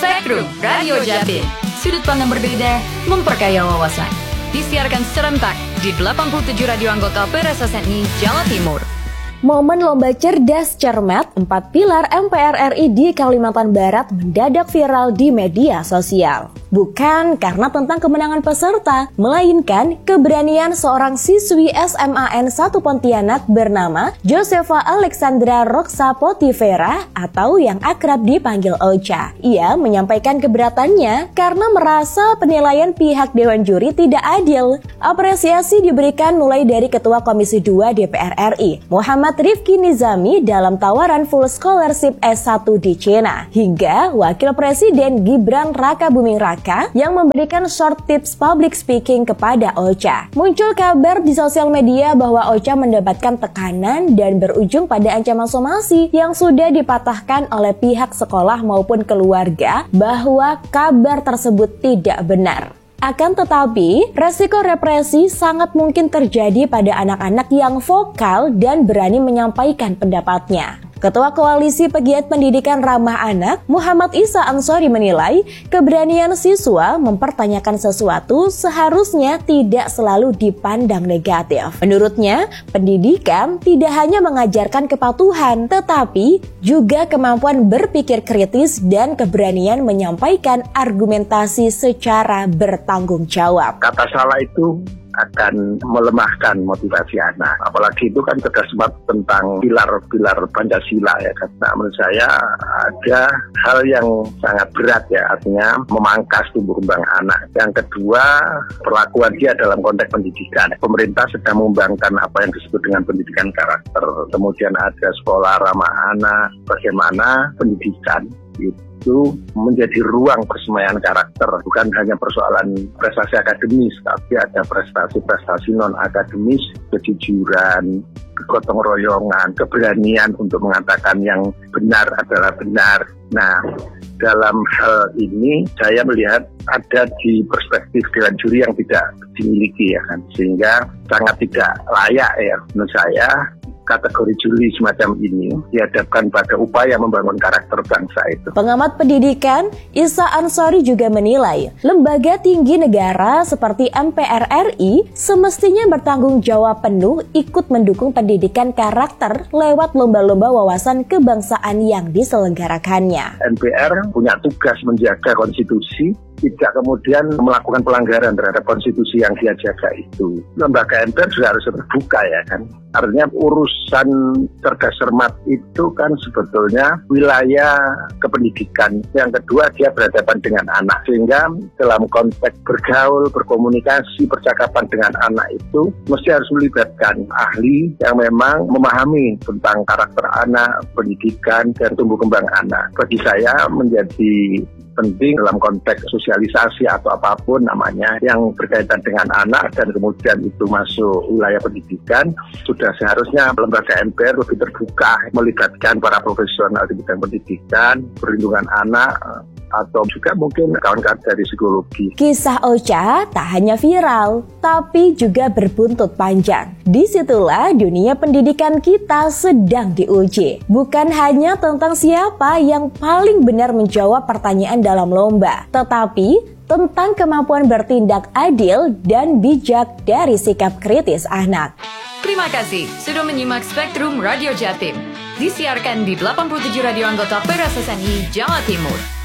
Spektrum Radio Jatim. Sudut pandang berbeda, memperkaya wawasan. Disiarkan serentak di 87 radio anggota PRSSNI Jawa Timur. Momen lomba cerdas cermat 4 pilar MPR RI di Kalimantan Barat mendadak viral di media sosial. Bukan karena tentang kemenangan peserta, melainkan keberanian seorang siswi SMAN 1 Pontianak bernama Josefa Alexandra Roxa Potivera atau yang akrab dipanggil Ocha. Ia menyampaikan keberatannya karena merasa penilaian pihak Dewan Juri tidak adil. Apresiasi diberikan mulai dari Ketua Komisi 2 DPR RI, Muhammad Rifki Nizami dalam tawaran full scholarship S1 di Cina, hingga Wakil Presiden Gibran Raka Buming Raka yang memberikan short tips public speaking kepada Ocha. Muncul kabar di sosial media bahwa Ocha mendapatkan tekanan dan berujung pada ancaman somasi yang sudah dipatahkan oleh pihak sekolah maupun keluarga bahwa kabar tersebut tidak benar. Akan tetapi, resiko represi sangat mungkin terjadi pada anak-anak yang vokal dan berani menyampaikan pendapatnya. Ketua Koalisi Pegiat Pendidikan Ramah Anak, Muhammad Isa Ansori menilai keberanian siswa mempertanyakan sesuatu seharusnya tidak selalu dipandang negatif. Menurutnya, pendidikan tidak hanya mengajarkan kepatuhan, tetapi juga kemampuan berpikir kritis dan keberanian menyampaikan argumentasi secara bertanggung jawab. Kata salah itu akan melemahkan motivasi anak. Apalagi itu kan terdapat tentang pilar-pilar Pancasila ya. Karena menurut saya ada hal yang sangat berat ya, artinya memangkas tumbuh kembang anak. Yang kedua, perlakuan dia dalam konteks pendidikan. Pemerintah sedang mengembangkan apa yang disebut dengan pendidikan karakter. Kemudian ada sekolah ramah anak, bagaimana pendidikan itu menjadi ruang persemaian karakter, bukan hanya persoalan prestasi akademis, tapi ada prestasi-prestasi non-akademis, kejujuran, kegotong royongan, keberanian untuk mengatakan yang benar adalah benar. Nah, dalam hal ini saya melihat ada di perspektif Dewan Juri yang tidak dimiliki ya kan, sehingga sangat tidak layak ya menurut saya kategori juri semacam ini dihadapkan pada upaya membangun karakter bangsa itu. Pengamat pendidikan Isa Ansori juga menilai lembaga tinggi negara seperti MPR RI semestinya bertanggung jawab penuh ikut mendukung pendidikan karakter lewat lomba-lomba wawasan kebangsaan yang diselenggarakannya. MPR punya tugas menjaga konstitusi, tidak kemudian melakukan pelanggaran terhadap konstitusi yang dia jaga itu. Lembaga MPR juga harus terbuka ya kan. Artinya urusan cerdas cermat itu kan sebetulnya wilayah kependidikan. Yang kedua, dia berhadapan dengan anak. Sehingga dalam konteks bergaul, berkomunikasi, percakapan dengan anak itu mesti harus melibatkan ahli yang memang memahami tentang karakter anak, pendidikan, dan tumbuh kembang anak. Bagi saya menjadi penting dalam konteks sosialisasi atau apapun namanya yang berkaitan dengan anak dan kemudian itu masuk wilayah pendidikan, sudah seharusnya lembaga MPR lebih terbuka melibatkan para profesional di bidang pendidikan, perlindungan anak, atau juga mungkin kawan-kawan dari psikologi. Kisah Ocha tak hanya viral, tapi juga berbuntut panjang. Disitulah dunia pendidikan kita sedang diuji. Bukan hanya tentang siapa yang paling benar menjawab pertanyaan dalam lomba, tetapi tentang kemampuan bertindak adil dan bijak dari sikap kritis anak. Terima kasih sudah menyimak Spektrum Radio Jatim. Disiarkan di 87 radio anggota PRSSNI Jawa Timur.